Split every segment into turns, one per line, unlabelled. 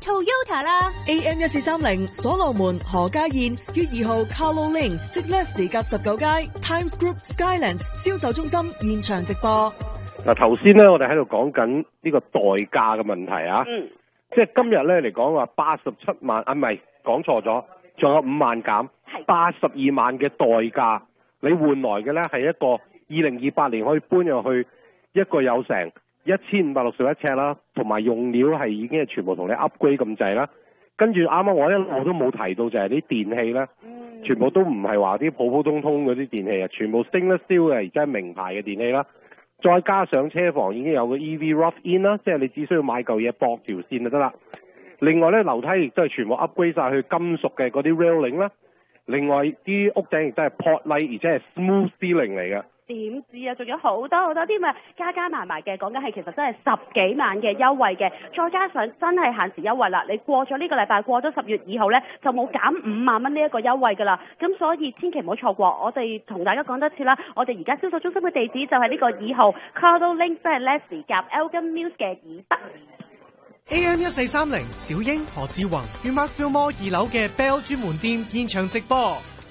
Toyota 啦。
AM1430 所羅門何家燕於2號 Carlo Lane 即 Leslie 夾19街 Times Group Skylands 銷售中心現場直播。
嗱，頭先咧我哋喺度講緊呢個代價嘅問題啊，即係今日咧嚟講話87萬啊，唔係講錯咗，仲有5萬減，82萬嘅代價，你換來嘅咧係一個2028年可以搬入去一個有成1561尺啦，同埋用料係已經係全部同你 upgrade 咁滯啦。跟住啱啱我一路都冇提到就係啲電器咧，全部都唔係話啲普普通通嗰啲電器啊，全部 stainless steel 嘅，而家係名牌嘅電器啦。再加上車房已經有個 EV rough in 啦，即係你只需要買嚿嘢駁條線就得啦。另外咧，樓梯亦都係全部 upgrade 晒去金屬嘅嗰啲 railing 啦。另外啲屋頂亦都係 portlight， 而且係 smooth ceiling 嚟嘅。
點知啊，仲有好多添啊！加埋嘅，講緊係其實真係10幾萬嘅優惠嘅，再加上真係限時優惠啦！你過咗呢個禮拜，過咗10月2號呢，就冇減5萬蚊呢一個優惠㗎啦。咁所以千祈唔好錯過。我哋同大家講多次啦，我哋而家銷售中心嘅地址就係呢個2號 Cardo Link， 即係 Leslie 夾 Elgin Mills 嘅以北。
AM1430 小英何志宏於 Mark Fillmore 2樓嘅 Bell 專門店現場直播。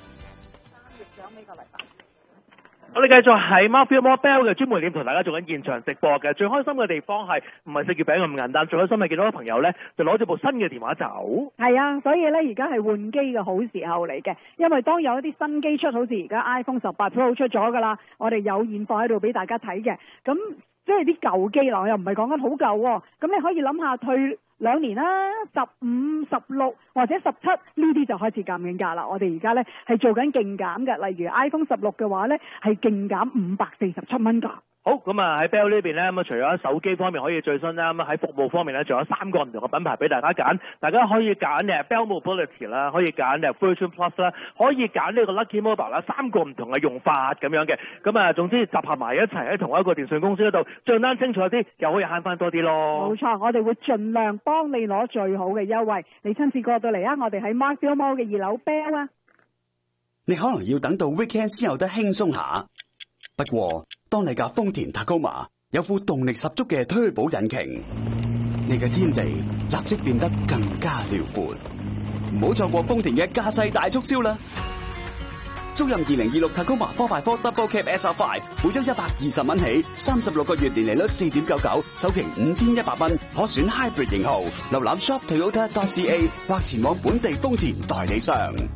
我哋繼續喺 Mark Fillmore Bell 嘅專門店同大家做緊現場直播嘅。最開心嘅地方係唔係食月餅咁簡單，最開心係見到啲朋友咧就攞住部新嘅電話走。
係啊，所以咧而家係換機嘅好時候嚟嘅，因為當有一啲新機出，好似而家 iPhone 18 Pro 出咗㗎啦，我哋有現貨喺度俾大家睇嘅。咁即係啲舊機啦，又唔係講緊好舊喎。咁你可以諗下退2年啦，15、16或者17呢啲就開始減緊價啦。我哋而家咧係做緊勁減嘅，例如 iPhone 16嘅話咧係勁減547蚊㗎。
好，咁啊喺 Bell 呢邊咧，咁啊除咗手機方面可以最新啦，咁喺服務方面咧，仲有3個唔同嘅品牌俾大家揀。大家可以揀Bell Mobility 啦，可以揀Virtual Plus 啦，可以揀呢個 Lucky Mobile 啦，3個唔同嘅用法咁樣嘅。咁啊，總之集合埋一齊喺同一個電信公司嗰度，帳單清楚啲，又可以慳翻多啲咯。
冇錯，我哋會盡量幫你攞最好嘅優惠。你親自過到嚟啊！我哋喺 Mark Fillmore 嘅2樓 Bell 啊。
你可能要等到 weekend 先有得輕鬆下。不過，當你架豐田 Tacoma 有副動力十足嘅Turbo引擎，你嘅天地立即變得更加遼闊。唔好錯過豐田嘅駕駛大促銷啦！租任2026 Tacoma 4x4 Double Cab SR5，每周120蚊起，36個月年利率4.99，首期5100蚊，可選 Hybrid 型號。瀏覽 shoptoyota.ca 或前往本地豐田代理商。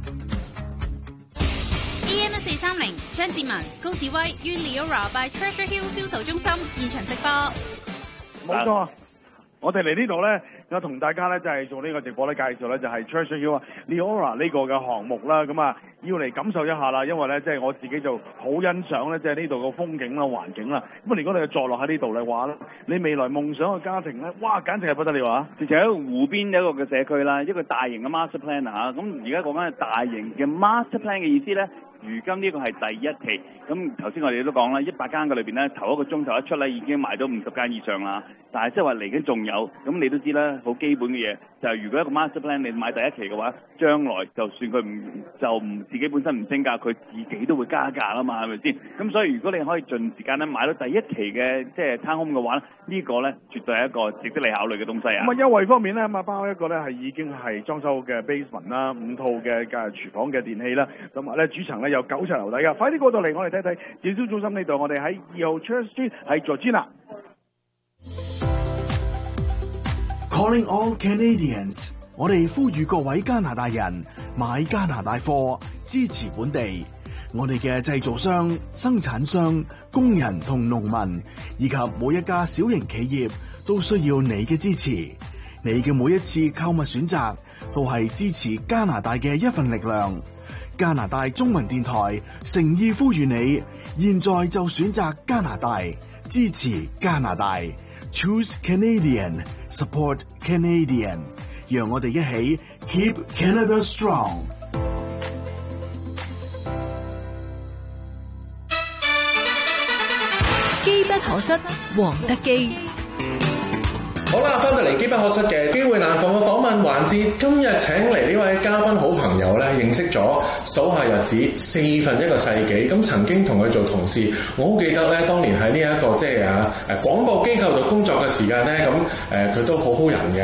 AM1430 張志文、高志威於 Leora by Treasure Hill 銷售中心現場直播。
冇錯，我哋嚟呢度咧，有同大家咧就係做呢個直播咧介紹咧就係 Treasure Hill Leora 呢個嘅項目啦。咁啊要嚟感受一下啦，因為咧即係我自己就好欣賞咧即係呢度個風景啦、環境啦。咁如果你坐落喺呢度嘅話咧，你未來夢想嘅家庭咧，哇簡直係不得了啊！
直情喺個湖邊一個嘅社區啦，一個大型嘅 master plan 啊嚇。咁而家講緊係大型嘅 master plan 嘅意思咧。如今呢個係第1期，咁頭先我哋都講啦，100間嘅裏邊咧，頭1個鐘頭一出咧，已經賣到50間以上啦。但係即係話嚟緊仲有，咁你都知啦，好基本嘅嘢就係如果一個 master plan 你買第1期嘅話，將來就算佢唔自己本身唔升價，佢自己都會加價啦嘛，係咪先？咁所以如果你可以盡時間咧買到第1期嘅即係 town home 嘅話，呢個咧絕對係一個值得你考慮嘅東西啊！
咁啊優惠方面咧，咁啊包一個咧係已經係裝修嘅 basement 啦，5套嘅廚房嘅電器啦，同埋咧主層咧有9層樓底㗎。快啲過到嚟，我哋睇睇展銷中心呢度，我哋喺2號 Church Street 喺 Georgina。
Calling all Canadians， 我哋呼籲各位加拿大人買加拿大貨，支持本地。我哋嘅製造商、生產商、工人同農民，以及每一家小型企業，都需要你嘅支持。你嘅每一次購物選擇，都係支持加拿大嘅一份力量。加拿大中文電台誠意呼籲你，現在就選擇加拿大，支持加拿大。Choose Canadian, support Canadian， 讓我哋一起 Keep Canada Strong。
機不可失，黃德基。
好啦，翻到嚟機不可失嘅機會難逢嘅訪問環節，今日請嚟呢位嘉賓好朋友咧，認識咗數下日子4分1個世紀，咁曾經同佢做同事，我好記得咧，當年喺呢一個即係廣播機構度工作嘅時間咧，咁佢都好好人嘅。